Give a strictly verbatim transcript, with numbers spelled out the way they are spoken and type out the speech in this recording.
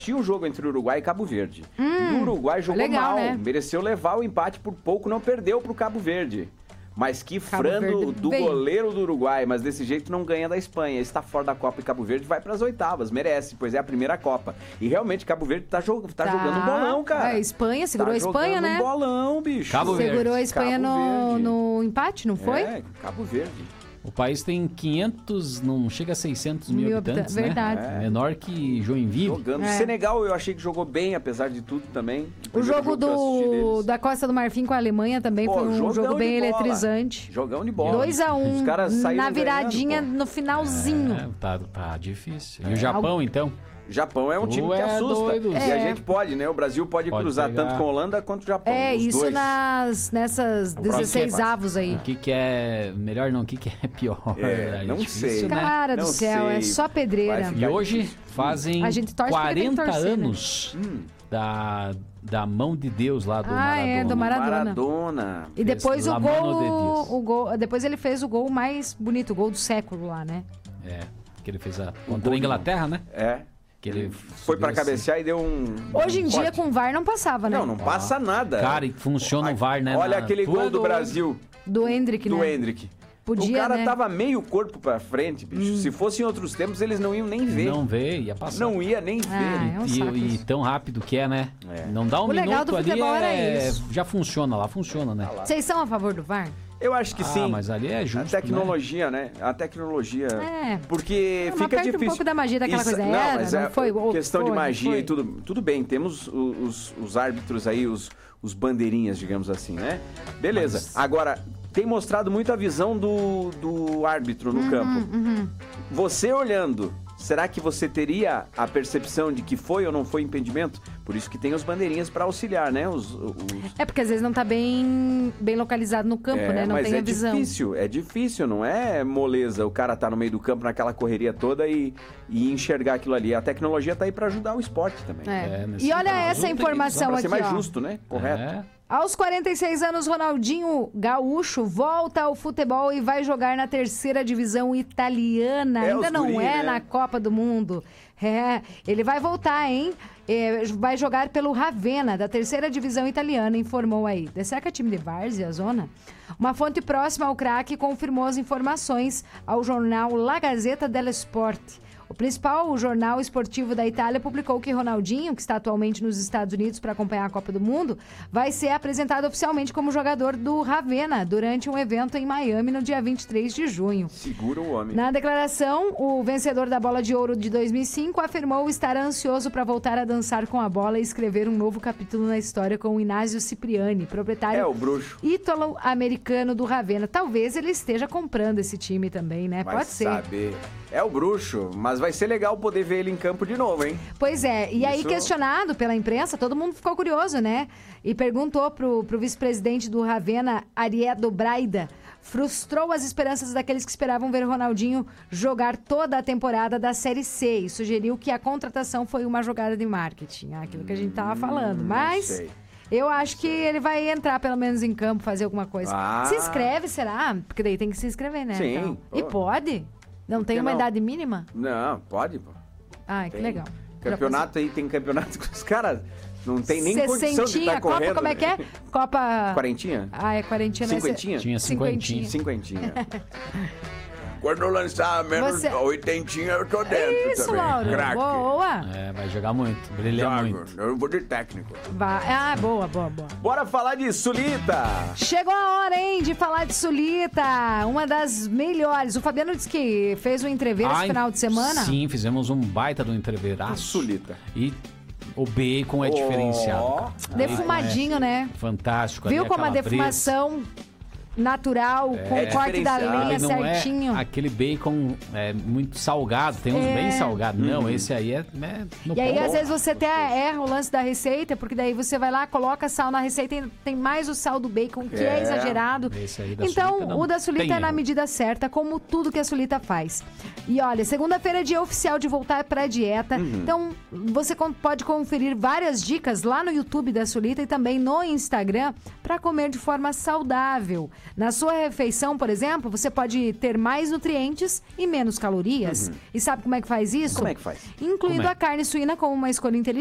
Tinha um jogo entre Uruguai e Cabo Verde. Hum, o Uruguai jogou legal, mal, né? mereceu levar o empate por pouco, não perdeu pro Cabo Verde. Mas que Cabo frando Verde do veio. goleiro do Uruguai, mas desse jeito não ganha da Espanha. Está fora da Copa e Cabo Verde vai para as oitavas, merece, pois é a primeira Copa. E realmente Cabo Verde tá, jog tá, tá jogando um bolão, cara. A Espanha, segurou tá a Espanha, jogando né? um bolão, bicho. Cabo Verde. Segurou a Espanha Cabo no, Verde. no empate, não foi? É, Cabo Verde. O país tem quinhentos, não chega a seiscentos mil, Mil habitantes, habita- né? verdade. É. Menor que Joinville. Jogando. É. Senegal eu achei que jogou bem, apesar de tudo também. O Primeiro jogo que eu assisti do, deles. da Costa do Marfim com a Alemanha também Pô, foi um jogão jogo bem de bola. eletrizante. Jogão de bola. dois a um Os caras saíram na viradinha ganhando, no finalzinho. É, tá, tá difícil. E o Japão, então? Japão é um Tu time que é assusta. doido. E a É. gente pode, né? O Brasil pode, Pode cruzar pegar. tanto com a Holanda quanto o Japão. É, os isso dois. nas, nessas próximo dezesseis passo. avos aí. O que que é melhor não, o que que é pior? É, não difícil, sei. né? Cara do Não céu, sei. é só pedreira. Vai E ficar hoje difícil. fazem A gente torce porque tem que quarenta torcer, né? anos Hum. da, da mão de Deus lá do Ah, Maradona. é, do Maradona. Maradona. E depois La o mano de gol, Deus. o gol. Depois ele fez o gol mais bonito, o gol do século lá, né? É, que ele fez a, Um contra gol a de Inglaterra, né? É. Que ele Foi pra subiu assim. cabecear e deu um. Hoje em um dia, corte. com o V A R não passava, né? Não, não passa nada. Cara, e funciona o V A R, né? Olha na- aquele Tu gol é do doido. Brasil, Do Hendrick, do né? Hendrick. Podia, o cara né? tava meio corpo pra frente, bicho. Se fosse em outros tempos, eles não iam nem ver. Não vê, ia passar. Não ia nem ver. Ah, é um E, saco e isso. tão rápido que é, né? É. Não dá um O legal do minuto ali, futebol era é, isso. já funciona lá, funciona, né? Vocês são a favor do V A R? Eu acho que Ah, sim. mas ali é justo, A tecnologia, né? A tecnologia. É. Porque Mas fica perde um difícil. pouco da magia daquela coisa. Não, Era, mas não é foi, ou questão de foi, magia foi. e tudo. Tudo bem, temos o- os, os árbitros aí, os, os bandeirinhas, digamos assim, né? Beleza. Mas- Agora, tem mostrado muito a visão do, do árbitro no campo. Uhum. Você olhando, será que você teria a percepção de que foi ou não foi impedimento? Por isso que tem os bandeirinhas para auxiliar, né? Os, os- É porque às vezes não tá bem, bem localizado no campo, É, né? Não mas tem é a visão. difícil, é difícil, não é moleza o cara tá no meio do campo naquela correria toda e, e enxergar aquilo ali. A tecnologia tá aí para ajudar o esporte também. É. É, nesse E olha caso, essa tem- informação Para aqui, ser mais ó. justo, né? Correto. É. Aos quarenta e seis anos, Ronaldinho Gaúcho volta ao futebol e vai jogar na terceira divisão italiana. É, Ainda os não guri, é né? na Copa do Mundo. É, ele vai voltar, hein? É, vai jogar pelo Ravenna, da terceira divisão italiana, informou aí. Será que é time de várzea, a zona? Uma fonte próxima ao craque confirmou as informações ao jornal La Gazzetta dello Sport. O principal jornal esportivo da Itália publicou que Ronaldinho, que está atualmente nos Estados Unidos para acompanhar a Copa do Mundo, vai ser apresentado oficialmente como jogador do Ravenna durante um evento em Miami no dia vinte e três de junho. Segura o homem. Na declaração, o vencedor da Bola de Ouro de dois mil e cinco afirmou estar ansioso para voltar a dançar com a bola e escrever um novo capítulo na história com o Inácio Cipriani, proprietário É o bruxo. ítalo-americano do Ravenna. Talvez ele esteja comprando esse time também, né? Vai Pode ser. saber. É o bruxo, mas vai ser legal poder ver ele em campo de novo, hein? Pois é, e aí Isso- questionado pela imprensa, todo mundo ficou curioso, né? E perguntou pro, pro vice-presidente do Ravenna, Ariedo Braida, frustrou as esperanças daqueles que esperavam ver Ronaldinho jogar toda a temporada da Série C e sugeriu que a contratação foi uma jogada de marketing, aquilo que a gente tava falando. Hum, não Mas sei. eu acho que ele vai entrar pelo menos em campo, fazer alguma coisa. Ah. Se inscreve, será? Porque daí tem que se inscrever, né? Sim. Então. E Pô. pode? Não tem que uma não? idade mínima? Não, pode, pô. Ai, que Tem. legal. Campeonato aí, tem campeonato que os caras não tem nem condição de Sessentinha, estar Copa, correndo. como é que é? Copa... Quarentinha? Ah, é quarentinha. não é se- Cinquentinha? Tinha cinquentinha. Cinquentinha. Quando lançar menos Você- oitentinha, eu tô dentro Isso, também. Lauro. Craque. Boa. É, vai jogar muito, brilha Jogo. muito. Eu vou de técnico. Vai. Ah, boa, boa, boa. Bora falar de Sulita. Chegou a hora, hein, de falar de Sulita. Uma das melhores. O Fabiano disse que fez um entrever esse Ah, final de semana. Sim, fizemos um baita do entreveraço. Sulita. E o bacon é diferenciado, Ó. cara. Defumadinho, né? Fantástico. Viu ali, como a calabresa. defumação natural, com o corte da diferenciado. lenha E não certinho. é aquele bacon é, muito salgado, tem uns É. bem salgados. Não, esse aí é, é no E aí, ponto. às vezes, você até erra o lance da receita, porque daí você vai lá, coloca sal na receita e tem mais o sal do bacon, que é, É. exagerado. Esse aí da Então, Sulita não o da Sulita tem é na erro. medida certa, como tudo que a Sulita faz. E olha, segunda-feira é dia oficial de voltar pra dieta. Então, você con- pode conferir várias dicas lá no YouTube da Sulita e também no Instagram para comer de forma saudável. Na sua refeição, por exemplo, você pode ter mais nutrientes e menos calorias. E sabe como é que faz isso? Como é que faz? Incluindo Como é? a carne suína como uma escolha inteligente.